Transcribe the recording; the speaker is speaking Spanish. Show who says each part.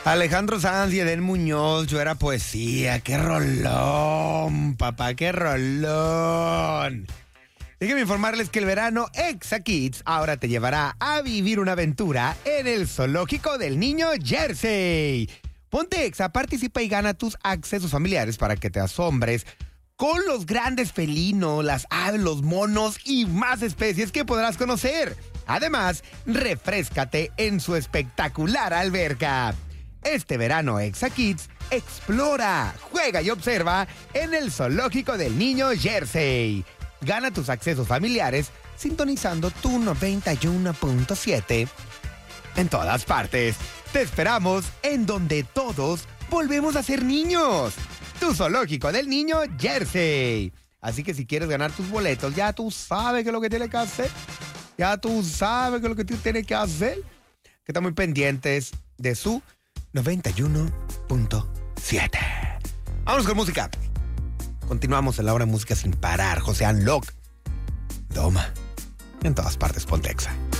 Speaker 1: Alejandro Sanz y Edén Muñoz, Yo Era Poesía. ¡Qué rolón, papá! ¡Qué rolón! Déjenme informarles que el verano Exa Kids ahora te llevará a vivir una aventura en el zoológico del niño Jersey. Ponte Exa, participa y gana tus accesos familiares para que te asombres con los grandes felinos, las aves, los monos y más especies que podrás conocer. Además, refréscate en su espectacular alberca. Este verano Exa Kids, explora, juega y observa en el zoológico del niño Jersey. Gana tus accesos familiares sintonizando tu 91.7 en todas partes. Te esperamos en donde todos volvemos a ser niños. Tu zoológico del niño Jersey. Así que si quieres ganar tus boletos, ya tú sabes qué es lo que tienes que hacer. Ya tú sabes qué es lo que tú tienes que hacer. Que están muy pendientes de su 91.7. Vamos con música. Continuamos en la hora de música sin parar. José Anloc. Doma. En todas partes, ponte Exa.